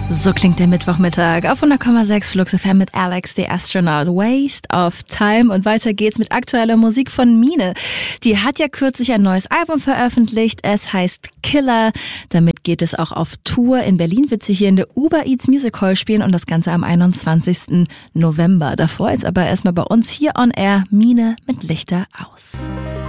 So klingt der Mittwochmittag auf 100,6 Flux FM mit Alex, the Astronaut. Waste of Time. Und weiter geht's mit aktueller Musik von Mine. Die hat ja kürzlich ein neues Album veröffentlicht. Es heißt Killer. Damit geht es auch auf Tour. In Berlin wird sie hier in der Uber Eats Music Hall spielen und das Ganze am 21. November. Davor ist aber erstmal bei uns hier on Air Mine mit Lichter aus.